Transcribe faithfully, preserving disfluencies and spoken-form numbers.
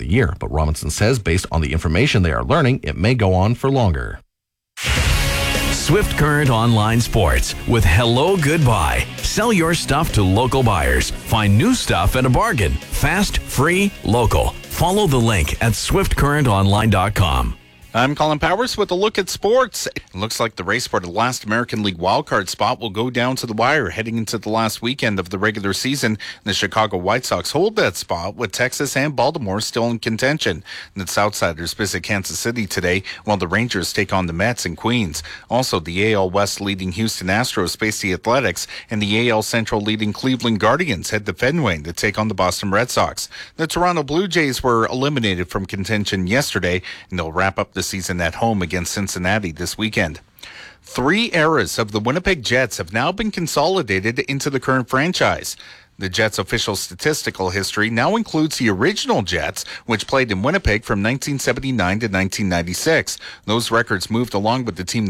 year, but Robinson says based on the information they are learning, it may go on for longer. Swift Current Online Sports with Hello Goodbye. Sell your stuff to local buyers. Find new stuff at a bargain. Fast, free, local. Follow the link at swift current online dot com. I'm Colin Powers with a look at sports. It looks like the race for the last American League wildcard spot will go down to the wire heading into the last weekend of the regular season. The Chicago White Sox hold that spot with Texas and Baltimore still in contention. The Southsiders visit Kansas City today while the Rangers take on the Mets in Queens. Also, the A L West leading Houston Astros face the Athletics, and the A L Central leading Cleveland Guardians head to Fenway to take on the Boston Red Sox. The Toronto Blue Jays were eliminated from contention yesterday, and they'll wrap up the season at home against Cincinnati this weekend. Three eras of the Winnipeg Jets have now been consolidated into the current franchise. The Jets' official statistical history now includes the original Jets, which played in Winnipeg from nineteen seventy-nine to nineteen ninety-six. Those records moved along with the team